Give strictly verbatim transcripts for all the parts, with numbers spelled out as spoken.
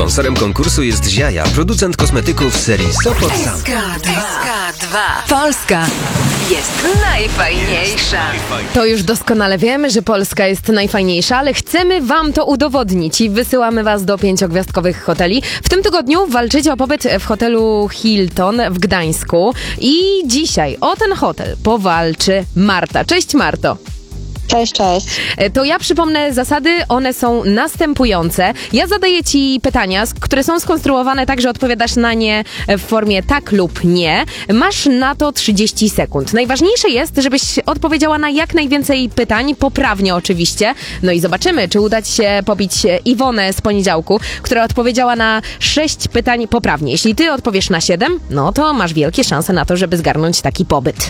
Sponsorem konkursu jest Ziaja, producent kosmetyków serii Sopot Sam. S K dwa. Polska jest najfajniejsza. To już doskonale wiemy, że Polska jest najfajniejsza, ale chcemy wam to udowodnić i wysyłamy was do pięciogwiazdkowych hoteli. W tym tygodniu walczycie o pobyt w hotelu Hilton w Gdańsku i dzisiaj o ten hotel powalczy Marta. Cześć Marto. Cześć, cześć. To ja przypomnę zasady, one są następujące. Ja zadaję ci pytania, które są skonstruowane tak, że odpowiadasz na nie w formie tak lub nie. Masz na to trzydzieści sekund. Najważniejsze jest, żebyś odpowiedziała na jak najwięcej pytań, poprawnie oczywiście. No i zobaczymy, czy uda ci się pobić Iwonę z poniedziałku, która odpowiedziała na sześć pytań poprawnie. Jeśli ty odpowiesz na siedem, no to masz wielkie szanse na to, żeby zgarnąć taki pobyt.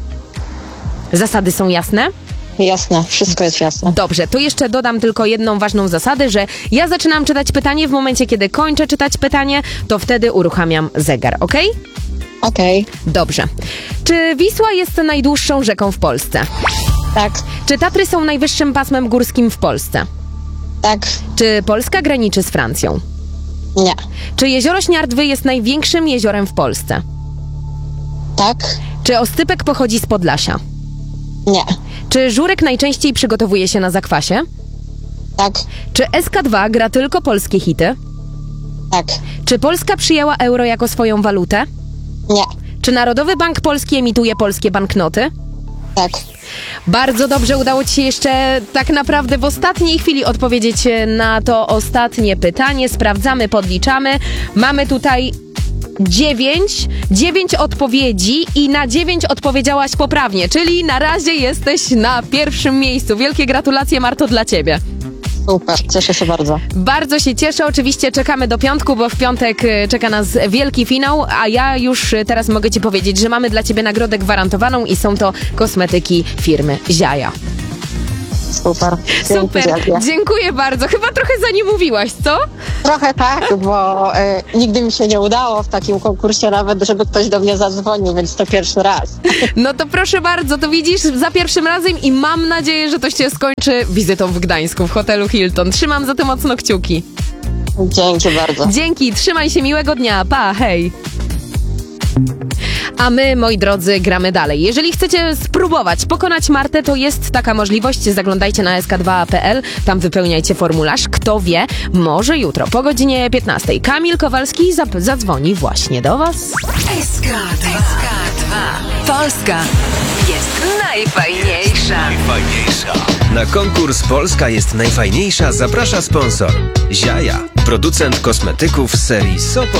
Zasady są jasne? Jasne, wszystko jest jasne. Dobrze, to jeszcze dodam tylko jedną ważną zasadę, że ja zaczynam czytać pytanie w momencie, kiedy kończę czytać pytanie, to wtedy uruchamiam zegar, ok? Okej. Dobrze. Czy Wisła jest najdłuższą rzeką w Polsce? Tak, Czy Tatry są najwyższym pasmem górskim w Polsce? tak, Czy Polska graniczy z Francją? nie. Czy jezioro Śniardwy jest największym jeziorem w Polsce? Tak, Czy Oscypek pochodzi z Podlasia? nie. Czy Żurek najczęściej przygotowuje się na zakwasie? Tak, Czy S K dwa gra tylko polskie hity? tak, Czy Polska przyjęła euro jako swoją walutę? nie. Czy Narodowy Bank Polski emituje polskie banknoty? Tak, Bardzo dobrze, udało ci się jeszcze tak naprawdę w ostatniej chwili odpowiedzieć na to ostatnie pytanie. Sprawdzamy, podliczamy. Mamy tutaj dziewięć, dziewięć odpowiedzi i na dziewięć odpowiedziałaś poprawnie, czyli na razie jesteś na pierwszym miejscu. Wielkie gratulacje, Marto, dla ciebie. super, cieszę się bardzo. Bardzo się cieszę, oczywiście czekamy do piątku, bo w piątek y, czeka nas wielki finał, a ja już y, teraz mogę ci powiedzieć, że mamy dla ciebie nagrodę gwarantowaną i są to kosmetyki firmy Ziaja. Super. Dzięki Super, wielkie. dziękuję bardzo. Chyba trochę za nie mówiłaś, co? Trochę tak, bo e, nigdy mi się nie udało w takim konkursie nawet, żeby ktoś do mnie zadzwonił, więc to pierwszy raz. No to proszę bardzo, to widzisz za pierwszym razem i mam nadzieję, że to się skończy wizytą w Gdańsku, w hotelu Hilton. Trzymam za to mocno kciuki. Dzięki bardzo. Dzięki, trzymaj się, miłego dnia, pa, hej. A my, moi drodzy, gramy dalej. Jeżeli chcecie spróbować pokonać Martę, to jest taka możliwość. Zaglądajcie na s k dwa kropka p l, tam wypełniajcie formularz. Kto wie, może jutro po godzinie piętnastej Kamil Kowalski zap- zadzwoni właśnie do was. S K dwa. Polska jest najfajniejsza. Najfajniejsza. Na konkurs Polska jest najfajniejsza zaprasza sponsor Ziaja, producent kosmetyków serii Sopot.